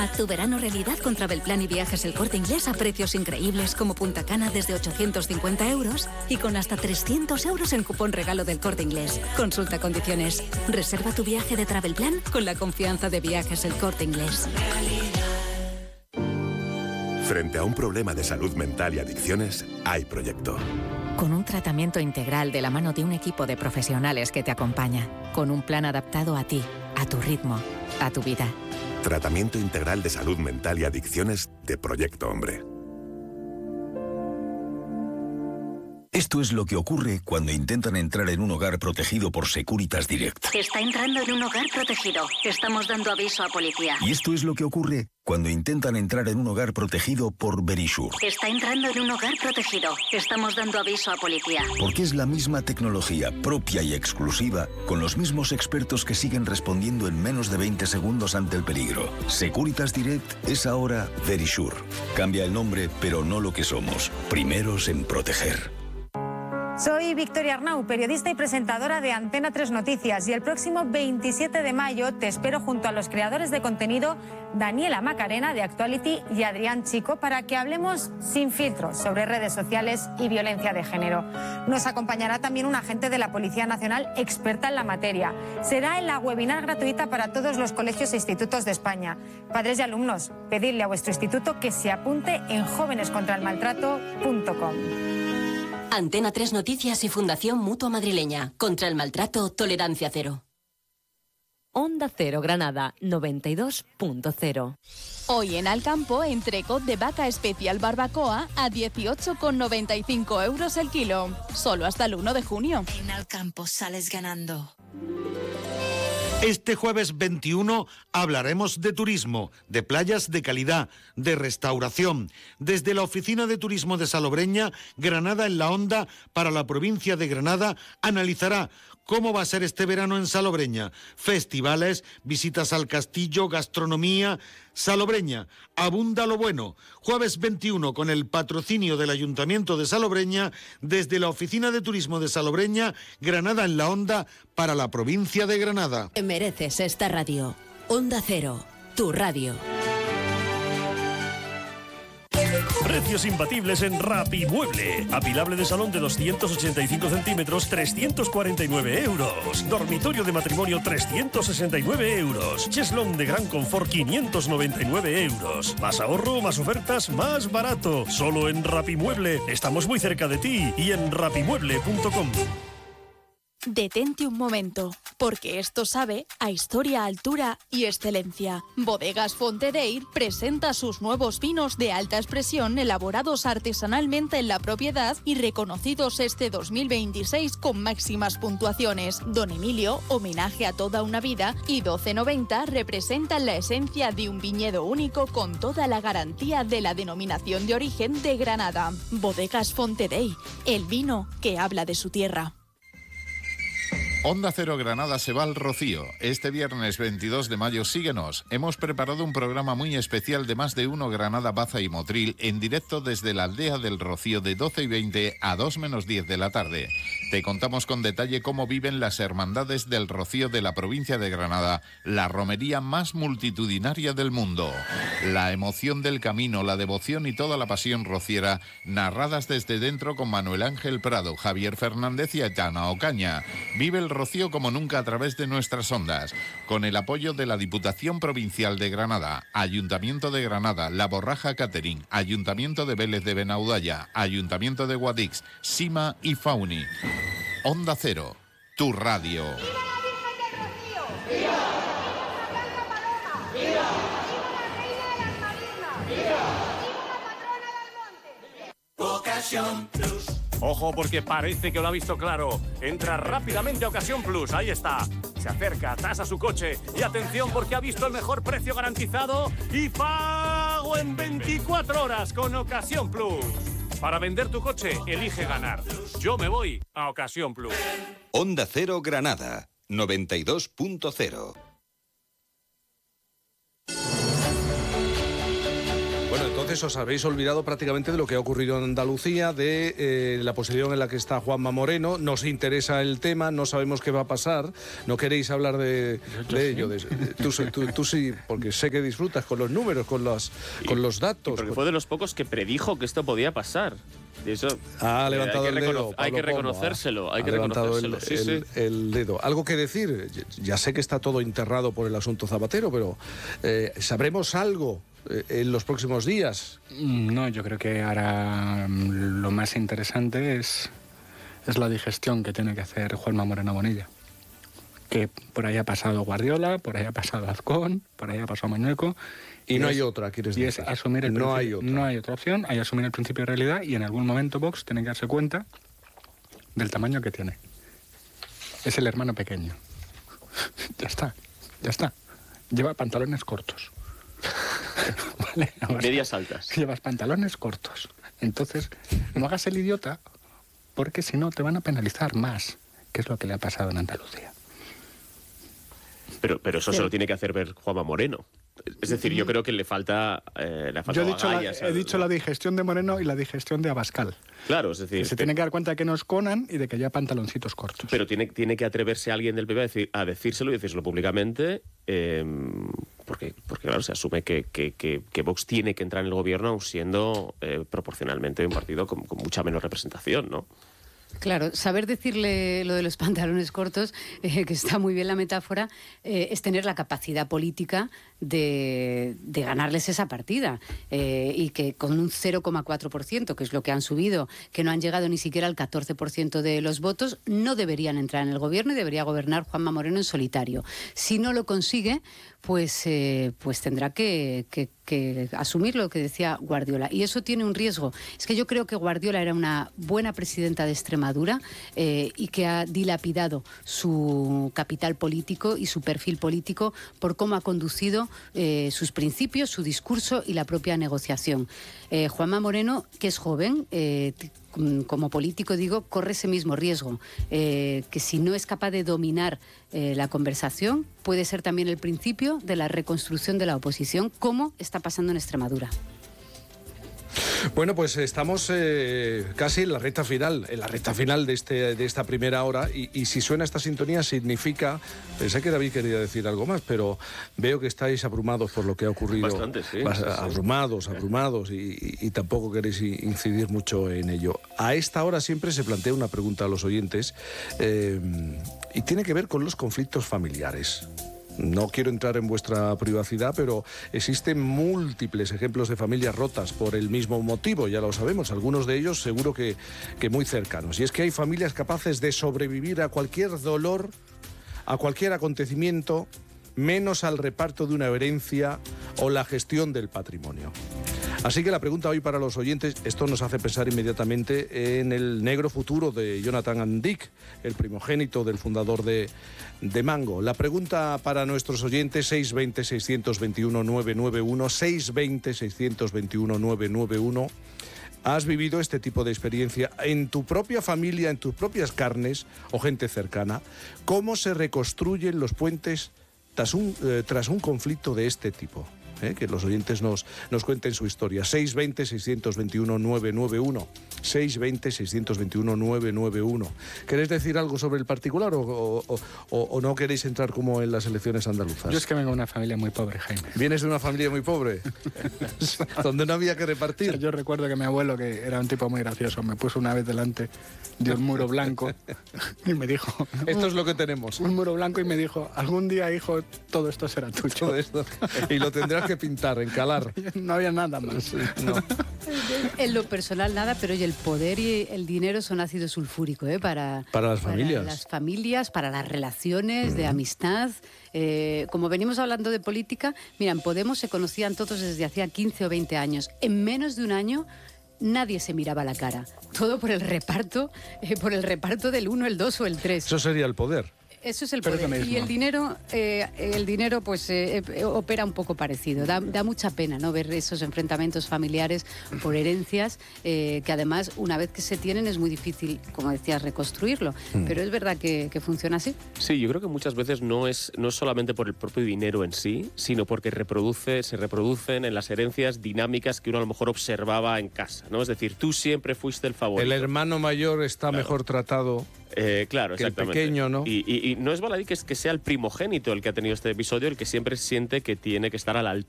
Haz tu verano realidad con Travelplan y Viajes El Corte Inglés a precios increíbles como Punta Cana desde 850 euros y con hasta 300 euros en cupón regalo del Corte Inglés. Consulta condiciones. Reserva tu viaje de Travelplan con la confianza de Viajes El Corte Inglés. Frente a un problema de salud mental y adicciones, hay proyecto. Con un tratamiento integral de la mano de un equipo de profesionales que te acompaña. Con un plan adaptado a ti, a tu ritmo, a tu vida. Tratamiento integral de salud mental y adicciones de Proyecto Hombre. Esto es lo que ocurre cuando intentan entrar en un hogar protegido por Securitas Direct. Está entrando en un hogar protegido. Estamos dando aviso a policía. Y esto es lo que ocurre cuando intentan entrar en un hogar protegido por Verisure. Está entrando en un hogar protegido. Estamos dando aviso a policía. Porque es la misma tecnología propia y exclusiva, con los mismos expertos que siguen respondiendo en menos de 20 segundos ante el peligro. Securitas Direct es ahora Verisure. Cambia el nombre, pero no lo que somos. Primeros en proteger. Soy Victoria Arnau, periodista y presentadora de Antena 3 Noticias, y el próximo 27 de mayo te espero junto a los creadores de contenido Daniela Macarena de Actuality y Adrián Chico para que hablemos sin filtros sobre redes sociales y violencia de género. Nos acompañará también un agente de la Policía Nacional experta en la materia. Será en la webinar gratuita para todos los colegios e institutos de España. Padres y alumnos, pedidle a vuestro instituto que se apunte en jovenescontraelmaltrato.com. Antena 3 Noticias y Fundación Mutua Madrileña. Contra el maltrato, tolerancia cero. Onda Cero Granada, 92.0. Hoy en Alcampo, entrecot de vaca especial barbacoa a 18,95 euros el kilo. Solo hasta el 1 de junio. En Alcampo sales ganando. Este jueves 21 hablaremos de turismo, de playas de calidad, de restauración. Desde la Oficina de Turismo de Salobreña, Granada en la Onda, para la provincia de Granada, analizará cómo va a ser este verano en Salobreña. Festivales, visitas al castillo, gastronomía. Salobreña, abunda lo bueno. Jueves 21 con el patrocinio del Ayuntamiento de Salobreña, desde la Oficina de Turismo de Salobreña, Granada en la Onda, para la provincia de Granada. Mereces esta radio. Onda Cero, tu radio. Precios imbatibles en Rapimueble. Apilable de salón de 285 centímetros, 349 euros. Dormitorio de matrimonio, 369 euros. Cheslón de gran confort, 599 euros. Más ahorro, más ofertas, más barato. Solo en Rapimueble. Estamos muy cerca de ti y en rapimueble.com. Detente un momento, porque esto sabe a historia, altura y excelencia. Bodegas Fontedeyr presenta sus nuevos vinos de alta expresión elaborados artesanalmente en la propiedad y reconocidos este 2026 con máximas puntuaciones. Don Emilio, homenaje a toda una vida, y 1290 representan la esencia de un viñedo único con toda la garantía de la denominación de origen de Granada. Bodegas Fontedeyr, el vino que habla de su tierra. Onda Cero Granada se va al Rocío. Este viernes 22 de mayo síguenos. Hemos preparado un programa muy especial de Más de Uno Granada, Baza y Motril en directo desde la aldea del Rocío de 12:20 a 2 menos 10 de la tarde. Te contamos con detalle cómo viven las hermandades del Rocío de la provincia de Granada, la romería más multitudinaria del mundo. La emoción del camino, la devoción y toda la pasión rociera, narradas desde dentro con Manuel Ángel Prado, Javier Fernández y Aitana Ocaña. Vive el Rocío como nunca a través de nuestras ondas, con el apoyo de la Diputación Provincial de Granada, Ayuntamiento de Granada, La Borraja Catering, Ayuntamiento de Vélez de Benaudalla, Ayuntamiento de Guadix, Sima y Fauni. Onda Cero, tu radio. Ocasión Plus. Ojo, porque parece que lo ha visto claro. Entra rápidamente a Ocasión Plus, ahí está. Se acerca, tasa su coche y atención porque ha visto el mejor precio garantizado y pago en 24 horas con Ocasión Plus. Para vender tu coche, elige ganar. Yo me voy a Ocasión Plus. Onda Cero Granada, 92.0. Bueno, entonces entonces os habéis olvidado prácticamente de lo que ha ocurrido en Andalucía, de la posición en la que está Juanma Moreno. Nos interesa el tema, no sabemos qué va a pasar, no queréis hablar de ello. Tú sí, porque sé que disfrutas con los números, con los datos. Porque fue de los pocos que predijo que esto podía pasar. Y eso, ha levantado el dedo. Hay que reconocérselo. Hay que reconocérselo. El dedo. Algo que decir. Ya sé que está todo enterrado por el asunto Zapatero, pero ¿sabremos algo en los próximos días? No, yo creo que ahora lo más interesante es la digestión que tiene que hacer Juanma Moreno Bonilla. Que por ahí ha pasado Guardiola, por ahí ha pasado Azcón, por ahí ha pasado Mañueco. Y no hay otra, quieres decir. Y es asumir el no hay otra opción, hay asumir el principio de realidad, y en algún momento Vox tiene que darse cuenta del tamaño que tiene. Es el hermano pequeño. Ya está. Lleva pantalones cortos. ¿Vale? Medias altas. Llevas pantalones cortos. Entonces, no hagas el idiota, porque si no te van a penalizar más, que es lo que le ha pasado en Andalucía. Pero eso se lo tiene que hacer ver Juanma Moreno. Es decir, yo creo que le falta yo he dicho la digestión de Moreno y la digestión de Abascal. Claro, es decir... Que se tiene que dar cuenta de que no es Conan y de que lleva pantaloncitos cortos. Pero tiene que atreverse alguien del PP a decírselo y decírselo públicamente, porque claro, se asume que Vox tiene que entrar en el gobierno aun siendo proporcionalmente un partido con mucha menos representación, ¿no? Claro, saber decirle lo de los pantalones cortos, que está muy bien la metáfora, es tener la capacidad política de ganarles esa partida. Y que con un 0,4%, que es lo que han subido, que no han llegado ni siquiera al 14% de los votos, no deberían entrar en el gobierno y debería gobernar Juanma Moreno en solitario. Si no lo consigue, pues tendrá que asumir lo que decía Guardiola. Y eso tiene un riesgo. Es que yo creo que Guardiola era una buena presidenta de Extremadura y que ha dilapidado su capital político y su perfil político por cómo ha conducido sus principios, su discurso y la propia negociación. Juanma Moreno, que es joven, como político, digo, corre ese mismo riesgo, que si no es capaz de dominar la conversación, puede ser también el principio de la reconstrucción de la oposición, como está pasando en Extremadura. Bueno, pues estamos casi en la recta final de esta primera hora, y si suena esta sintonía significa, pensé que David quería decir algo más, pero veo que estáis abrumados por lo que ha ocurrido. Bastante, sí. Abrumados y tampoco queréis incidir mucho en ello. A esta hora siempre se plantea una pregunta a los oyentes y tiene que ver con los conflictos familiares. No quiero entrar en vuestra privacidad, pero existen múltiples ejemplos de familias rotas por el mismo motivo, ya lo sabemos, algunos de ellos seguro que muy cercanos. Y es que hay familias capaces de sobrevivir a cualquier dolor, a cualquier acontecimiento, menos al reparto de una herencia o la gestión del patrimonio. Así que la pregunta hoy para los oyentes, esto nos hace pensar inmediatamente en el negro futuro de Jonathan Andic, el primogénito del fundador de Mango. La pregunta para nuestros oyentes, 620-621-991, 620-621-991. ¿Has vivido este tipo de experiencia en tu propia familia, en tus propias carnes o gente cercana? ¿Cómo se reconstruyen los puentes tras un conflicto de este tipo? Que los oyentes nos cuenten su historia. 620-621-991. 620-621-991. ¿Queréis decir algo sobre el particular o no queréis entrar como en las elecciones andaluzas? Yo es que vengo de una familia muy pobre, Jaime. ¿Vienes de una familia muy pobre? Donde no había que repartir. O sea, yo recuerdo que mi abuelo, que era un tipo muy gracioso, me puso una vez delante de un muro blanco y me dijo... Esto es lo que tenemos. Un muro blanco, y me dijo, algún día, hijo, todo esto será tuyo. Todo esto. Y lo tendrás que pintar, encalar. No había nada más. No. En lo personal nada, pero oye, el poder y el dinero son ácido sulfúrico, para las familias. Para las familias, para las relaciones de amistad. Como venimos hablando de política, mira, en Podemos se conocían todos desde hacía 15 o 20 años. En menos de un año nadie se miraba la cara. Todo por el reparto del 1, el 2 o el 3. Eso sería el poder. Eso es el Pero poder. es lo Y mismo. el dinero pues opera un poco parecido. Da mucha pena, ¿no?, ver esos enfrentamientos familiares por herencias, que además, una vez que se tienen, es muy difícil, como decías, reconstruirlo. Pero es verdad que funciona así. Sí, yo creo que muchas veces no es solamente por el propio dinero en sí, sino porque se reproducen en las herencias dinámicas que uno a lo mejor observaba en casa, ¿no? Es decir, tú siempre fuiste el favorito. El hermano mayor está mejor tratado. Claro, que el exactamente. pequeño, ¿no? Y no es baladí que sea el primogénito el que ha tenido este episodio, el que siempre siente que tiene que estar a la altura